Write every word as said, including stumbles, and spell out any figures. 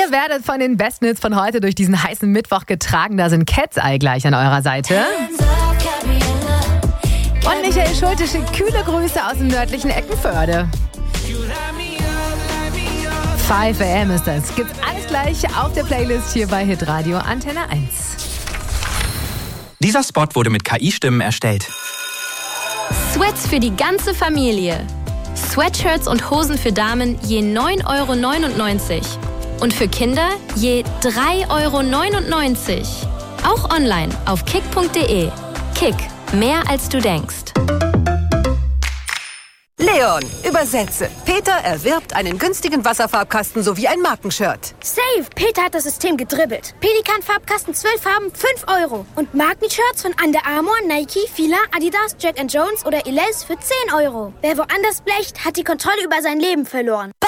Ihr werdet von den Besten Hits von heute durch diesen heißen Mittwoch getragen. Da sind Cat's Eye gleich an eurer Seite. Und Michael Schulte schickt kühle Grüße aus dem nördlichen Eckenförde. fünf a m ist das. Gibt's alles gleich auf der Playlist hier bei Hitradio Antenne eins. Dieser Spot wurde mit K I-Stimmen erstellt. Sweats für die ganze Familie. Sweatshirts und Hosen für Damen je neun Euro neunundneunzig. Und für Kinder je drei Euro neunundneunzig. Auch online auf kick punkt de. Kick, mehr als du denkst. Leon, übersetze. Peter erwirbt einen günstigen Wasserfarbkasten sowie ein Markenshirt. Safe! Peter hat das System gedribbelt. Pelikan-Farbkasten zwölf Farben, fünf Euro. Und Markenshirts von Under Armour, Nike, Fila, Adidas, Jack and Jones oder Elize für zehn Euro. Wer woanders blecht, hat die Kontrolle über sein Leben verloren.